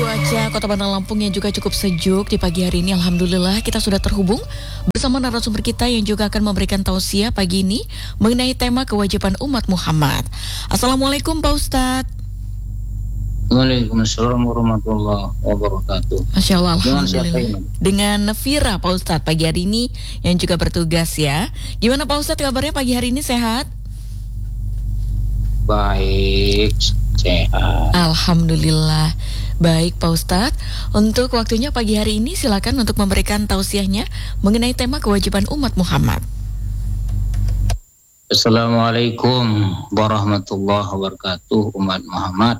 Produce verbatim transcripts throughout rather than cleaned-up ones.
Cuaca Kota Bandar Lampung yang juga cukup sejuk di pagi hari ini. Alhamdulillah kita sudah terhubung bersama narasumber kita yang juga akan memberikan tausiah pagi ini mengenai tema kewajiban umat Muhammad. Assalamualaikum Pak Ustadz. Waalaikumsalam warahmatullahi wabarakatuh. Masya Allah, Dengan siapa alhamdulillah. ini? Dengan Vira Pak Ustadz pagi hari ini yang juga bertugas ya. Gimana Pak Ustadz kabarnya pagi hari ini, sehat? Baik, sehat. Alhamdulillah. Baik Pak Ustadz, untuk waktunya pagi hari ini silakan untuk memberikan tausiahnya mengenai tema kewajiban umat Muhammad. Assalamualaikum warahmatullahi wabarakatuh, umat Muhammad.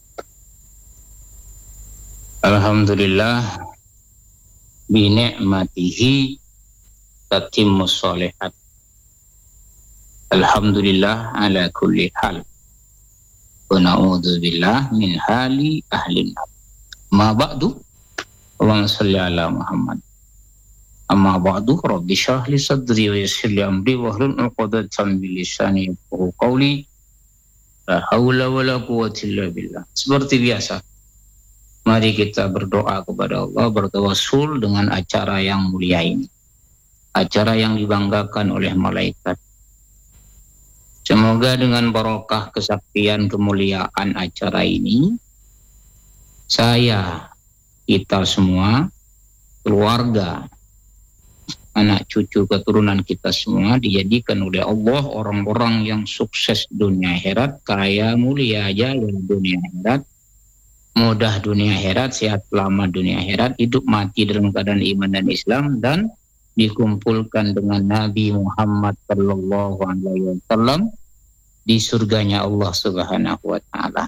Alhamdulillah bi ni'matihi tatimmus sholihat. Alhamdulillah ala kulli hal. Wa na'udzubillah min hali ahlin nar. Ma ba'du. Allahumma shalli ala Muhammad. Amma ba'du, rabbi shrah li sadri wa yassir li amri wahlul 'uqdatam min lisani yafqahu qawli. La haula wala quwwata illa billah. Seperti biasa, mari kita berdoa kepada Allah, bertawassul dengan acara yang mulia ini. Acara yang dibanggakan oleh malaikat. Semoga dengan barokah kesaktian kemuliaan acara ini, saya, kita semua, keluarga, anak cucu keturunan kita semua dijadikan oleh Allah orang-orang yang sukses dunia akhirat, kaya mulia jaya dunia akhirat, mudah dunia akhirat, sehat lama dunia akhirat, hidup mati dalam keadaan iman dan Islam, dan dikumpulkan dengan Nabi Muhammad sallallahu alaihi wasallam di surganya Allah Subhanahu wa taala.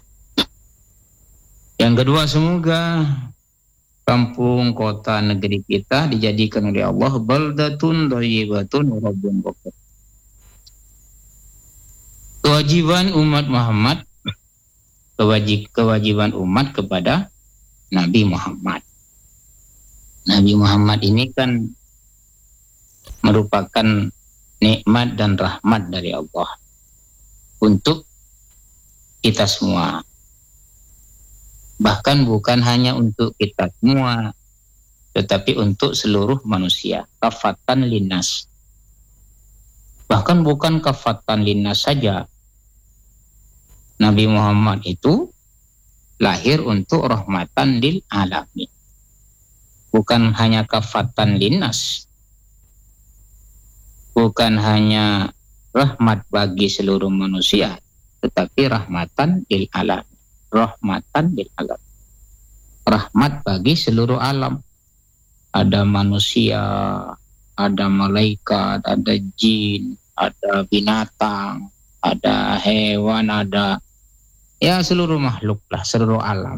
Yang kedua, semoga kampung, kota, negeri kita dijadikan oleh Allah baldatun thayyibatun wa rabbun ghafur. Kewajiban umat Muhammad, kewajib kewajiban umat kepada Nabi Muhammad. Nabi Muhammad ini kan merupakan nikmat dan rahmat dari Allah untuk kita semua. Bahkan bukan hanya untuk kita semua, tetapi untuk seluruh manusia. Kafatan linnas. Bahkan bukan kafatan linnas saja. Nabi Muhammad itu lahir untuk rahmatan lil alamin. Bukan hanya kafatan linnas. Bukan hanya rahmat bagi seluruh manusia, tetapi rahmatan lil alam. Rahmatan lil alam. Rahmat bagi seluruh alam. Ada manusia, ada malaikat, ada jin, ada binatang, ada hewan, ada ya seluruh makhluk lah, seluruh alam.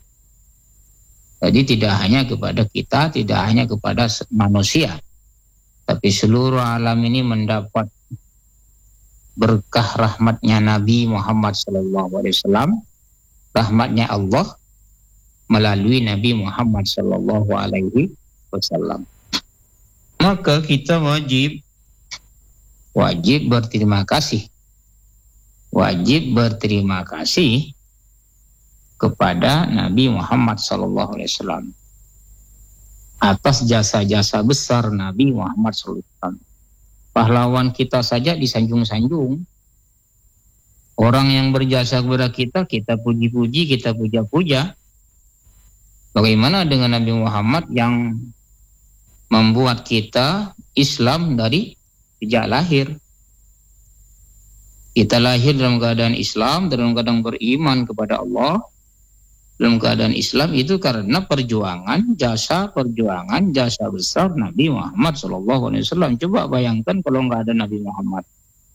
Jadi tidak hanya kepada kita, tidak hanya kepada manusia, tapi seluruh alam ini mendapat berkah rahmatnya Nabi Muhammad sallallahu alaihi wasallam, rahmatnya Allah melalui Nabi Muhammad sallallahu alaihi wasallam. Maka kita wajib wajib berterima kasih. Wajib berterima kasih kepada Nabi Muhammad sallallahu alaihi wasallam atas jasa-jasa besar Nabi Muhammad sallallahu alaihi wasallam. Pahlawan kita saja disanjung-sanjung. Orang yang berjasa kepada kita, kita puji-puji, kita puja-puja. Bagaimana dengan Nabi Muhammad yang membuat kita Islam dari sejak lahir? Kita lahir dalam keadaan Islam, dalam keadaan beriman kepada Allah, dalam keadaan Islam itu karena perjuangan, jasa perjuangan, jasa besar Nabi Muhammad sallallahu alaihi wasallam. Coba bayangkan kalau nggak ada Nabi Muhammad.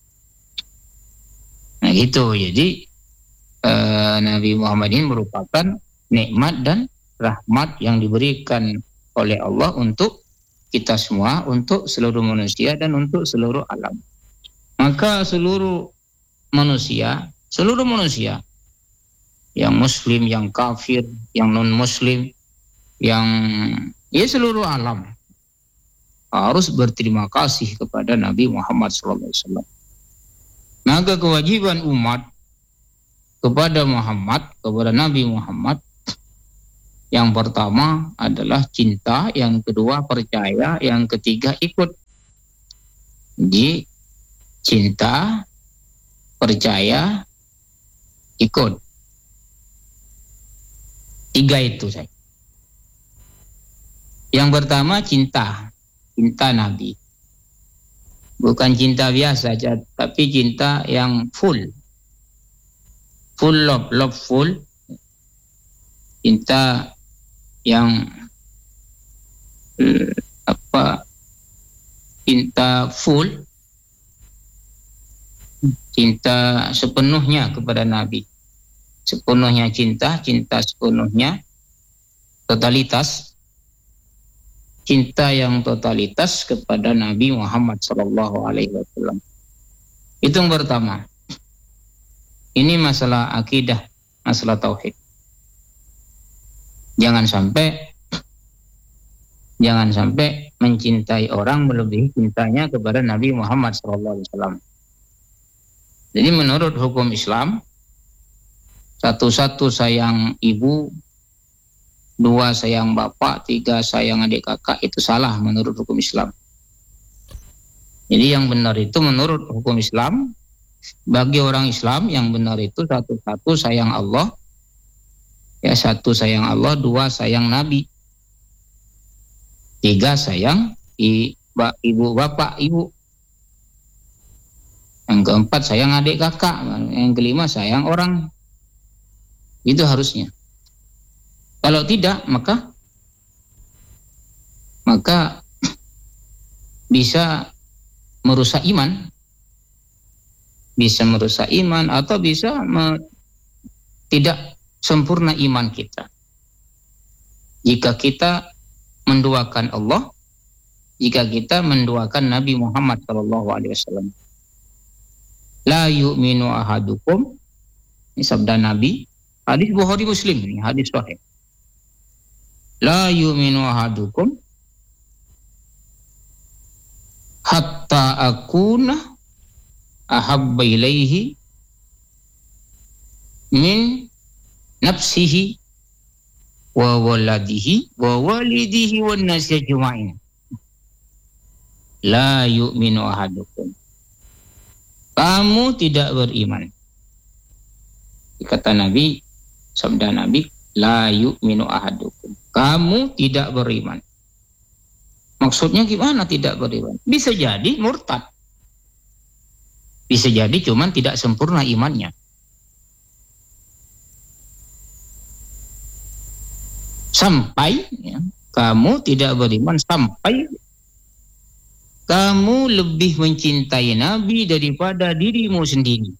Nah gitu, jadi eh, Nabi Muhammad ini merupakan nikmat dan rahmat yang diberikan oleh Allah untuk kita semua, untuk seluruh manusia dan untuk seluruh alam. Maka seluruh manusia, seluruh manusia, yang muslim, yang kafir, yang non-muslim, yang ya seluruh alam harus berterima kasih kepada Nabi Muhammad sallallahu alaihi wasallam. Maka kewajiban umat kepada Muhammad, kepada Nabi Muhammad, Yang pertama adalah cinta, yang kedua percaya, yang ketiga ikut. Jadi cinta, percaya, ikut. Tiga itu saya. Yang pertama cinta, cinta Nabi. Bukan cinta biasa saja, tapi cinta yang full. Full love, love full. Cinta yang eh, apa? Cinta full. Cinta sepenuhnya kepada Nabi. Sepenuhnya cinta, cinta sepenuhnya totalitas. Cinta yang totalitas kepada Nabi Muhammad Sallallahu Alaihi Wasallam. Itu yang pertama. Ini masalah akidah, masalah tauhid. Jangan sampai, jangan sampai mencintai orang melebihi cintanya kepada Nabi Muhammad Sallallahu Alaihi Wasallam. Jadi menurut hukum Islam, satu-satu sayang ibu, dua sayang bapak, tiga sayang adik kakak, itu salah menurut hukum Islam. Jadi yang benar itu menurut hukum Islam, bagi orang Islam yang benar itu satu-satu sayang Allah, ya satu sayang Allah, dua sayang Nabi, tiga sayang ibu bapak ibu, yang keempat sayang adik kakak, yang kelima sayang orang. Itu harusnya. Kalau tidak, maka maka bisa merusak iman, bisa merusak iman atau bisa me, tidak sempurna iman kita. Jika kita menduakan Allah, jika kita menduakan Nabi Muhammad Shallallahu Alaihi Wasallam. La yu'minu ahadukum, ini sabda Nabi, hadis Bukhari Muslim, ini hadis sahih. La yu'minu ahadukum hatta akuna ahabba ilaihi min nafsihi wa waladihi wa walidihi wan nasi ajma'in. La yu'minu ahadukum. Kamu tidak beriman. Kata Nabi, sabda Nabi, la yu'minu ahadukum. Kamu tidak beriman. Maksudnya gimana tidak beriman? Bisa jadi murtad. Bisa jadi cuman tidak sempurna imannya. Sampai ya, kamu tidak beriman sampai kamu lebih mencintai Nabi daripada dirimu sendiri.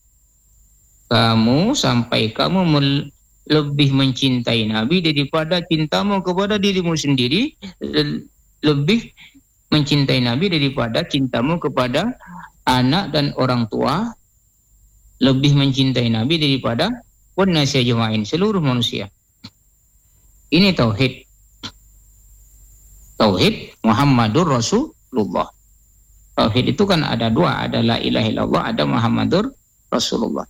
Kamu sampai kamu mel- lebih mencintai Nabi daripada cintamu kepada dirimu sendiri, lebih mencintai Nabi daripada cintamu kepada anak dan orang tua, lebih mencintai Nabi daripada wanasi ajma'in, seluruh manusia. Ini tauhid. Tauhid Muhammadur Rasulullah. Tauhid itu kan ada dua, ada la ilaha illallah, ada Muhammadur Rasulullah.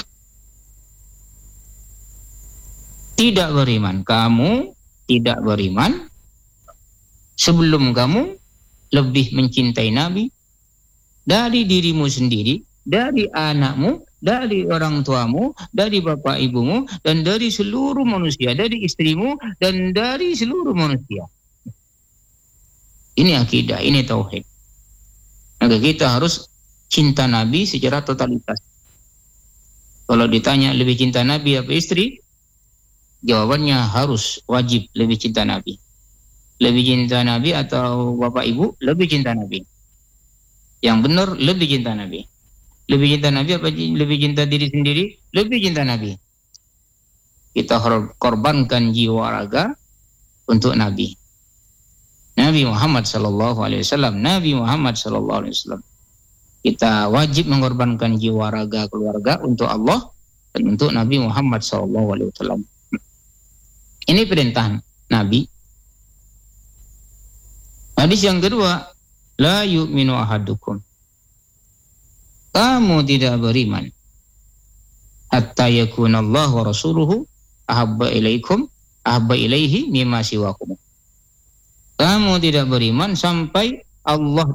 Tidak beriman, kamu tidak beriman sebelum kamu lebih mencintai Nabi dari dirimu sendiri, dari anakmu, dari orang tuamu, dari bapak ibumu, dan dari seluruh manusia, dari istrimu, dan dari seluruh manusia. Ini akidah, ini tauhid. Maka kita harus cinta Nabi secara totalitas. Kalau ditanya lebih cinta Nabi apa istri? Jawabannya harus wajib lebih cinta Nabi. Lebih cinta Nabi atau bapak ibu? Lebih cinta Nabi. Yang benar lebih cinta Nabi. Lebih cinta Nabi apa lebih cinta diri sendiri? Lebih cinta Nabi. Kita korbankan jiwa raga untuk Nabi. Nabi Muhammad Sallallahu Alaihi Wasallam. Nabi Muhammad Sallallahu Alaihi Wasallam. Kita wajib mengorbankan jiwa raga keluarga untuk Allah dan untuk Nabi Muhammad Sallallahu Alaihi Wasallam. Ini perintah Nabi. Hadis yang kedua, la yu'minu ahadukum. Kamu tidak beriman hatta yakuna Allah wa rasuluhu ahabba ilaikum ahba ilaihi mimma siwakum. Kamu tidak beriman sampai Allah